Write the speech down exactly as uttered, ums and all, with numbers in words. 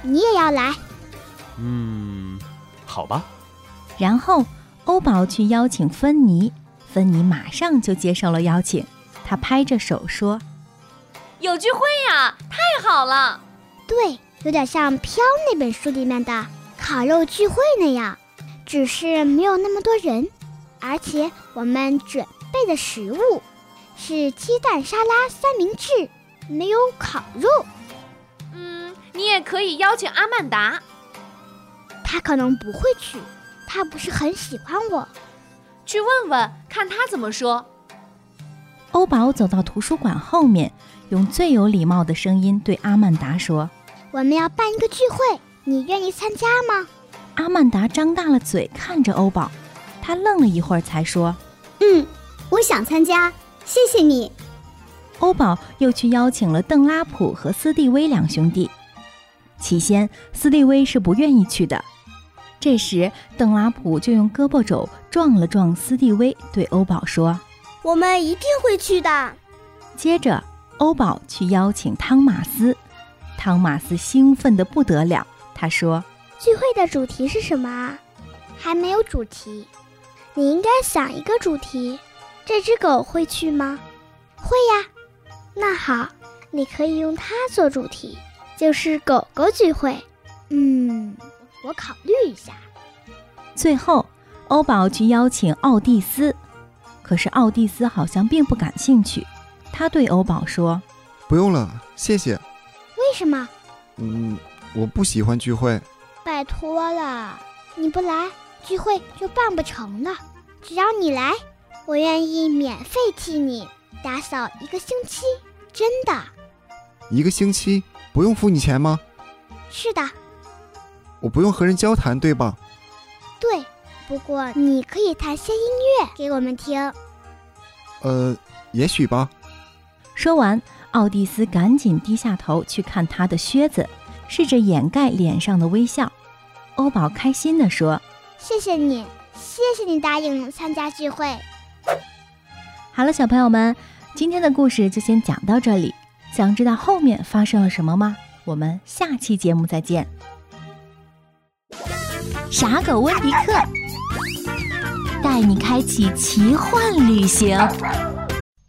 你也要来。 嗯，好吧。 然后欧宝去邀请芬妮，芬妮马上就接受了邀请，她拍着手说： 有聚会呀，太好了。 对，有点像《飘》那本书里面的烤肉聚会那样，只是没有那么多人，而且我们准备的食物是鸡蛋沙拉三明治，没有烤肉。 嗯，你也可以邀请阿曼达。 他可能不会去，他不是很喜欢我。 去问问看他怎么说。 欧宝走到图书馆后面，用最有礼貌的声音对阿曼达说： 我们要办一个聚会，你愿意参加吗？ 阿曼达张大了嘴看着欧宝，他愣了一会儿才说： 嗯，我想参加，谢谢你。 欧宝又去邀请了邓拉普和斯蒂威两兄弟。起先斯蒂威是不愿意去的，这时邓拉普就用胳膊肘撞了撞斯蒂威，对欧宝说： 我们一定会去的。 接着欧宝去邀请汤马斯，汤马斯兴奋得不得了，他说： 聚会的主题是什么啊？还没有主题，你应该想一个主题。这只狗会去吗？会呀。那好，你可以用它做主题，就是狗狗聚会。嗯，我考虑一下。 最后欧宝去邀请奥蒂斯，可是奥蒂斯好像并不感兴趣，他对欧宝说： 不用了，谢谢。 为什么？ 嗯，我不喜欢聚会。 拜托了，你不来，聚会就办不成了。只要你来，我愿意免费替你打扫一个星期，真的。 一个星期不用付你钱吗？ 是的。 我不用和人交谈，对吧？ 对，不过你可以弹些音乐给我们听。 呃，也许吧。 说完，奥蒂斯赶紧低下头去看他的靴子，试着掩盖脸上的微笑。欧宝开心地说： 谢谢你，谢谢你答应参加聚会。 好了，小朋友们，今天的故事就先讲到这里。想知道后面发生了什么吗？我们下期节目再见。傻狗温迪克带你开启奇幻旅行。